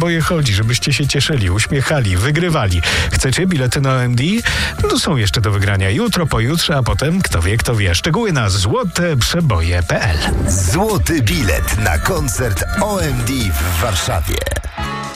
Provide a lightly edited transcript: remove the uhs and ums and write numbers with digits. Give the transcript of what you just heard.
przeboje chodzi, żebyście się cieszyli, uśmiechali, wygrywali. Chcecie bilety na OMD? No są jeszcze do wygrania jutro, pojutrze, a potem kto wie. Szczegóły na złoteprzeboje.pl. Złoty bilet na koncert OMD w Warszawie.